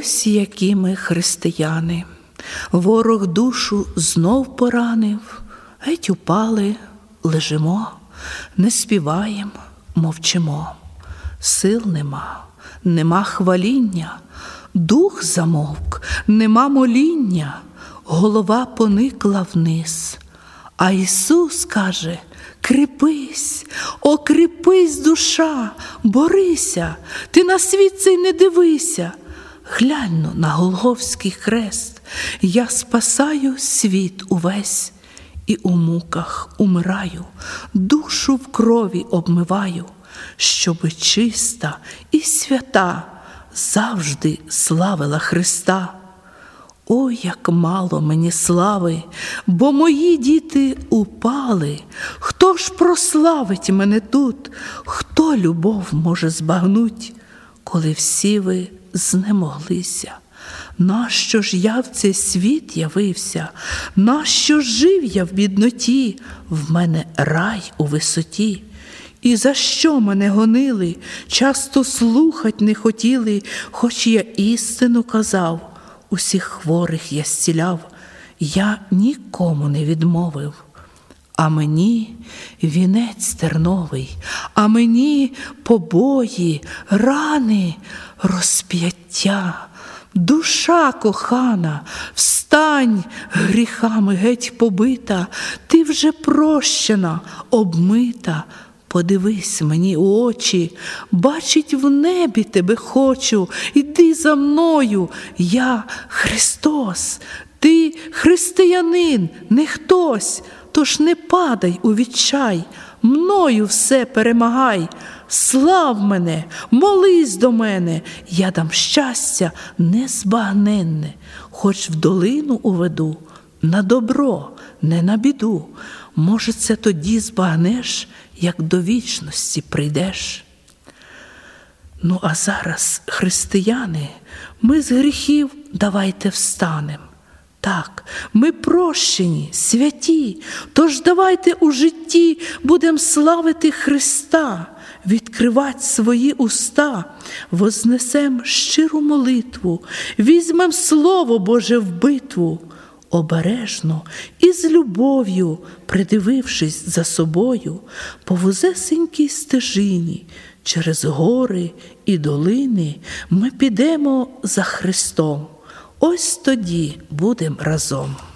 Ось які ми християни. Ворог душу знов поранив, геть упали, лежимо, не співаєм, мовчимо. Сил нема, нема хваління, дух замовк, нема моління, голова поникла вниз. А Ісус каже: кріпись, окріпись, душа, борися, ти на світ цей не дивися. Глянь-но на Голгофський хрест, я спасаю світ увесь, і у муках умираю, душу в крові обмиваю, щоби чиста і свята завжди славила Христа. Ой, як мало мені слави, бо мої діти упали. Хто ж прославить мене тут? Хто любов може збагнуть, коли всі ви знемоглися? Нащо ж я в цей світ явився? Нащо жив я в бідноті? В мене рай у висоті. І за що мене гонили? Часто слухать не хотіли, хоч я істину казав. Усіх хворих я зціляв, я нікому не відмовив. А мені вінець терновий, а мені побої, рани, розп'яття. Душа кохана, встань, гріхами геть побита, ти вже прощена, обмита. Подивись мені у очі, бачить в небі тебе хочу, іди за мною, я Христос, ти християнин, не хтось, тож не падай у відчай, мною все перемагай, слав мене, молись до мене, я дам щастя незбагненне, хоч в долину уведу, на добро, не на біду, може це тоді збагнеш, як до вічності прийдеш. Ну а зараз, християни, ми з гріхів давайте встанем. Так, ми прощені, святі, тож давайте у житті будем славити Христа, відкривати свої уста, вознесем щиру молитву, візьмем Слово Боже в битву, обережно і з любов'ю, придивившись за собою, по вузесенькій стежині, через гори і долини ми підемо за Христом. Ось тоді будем разом.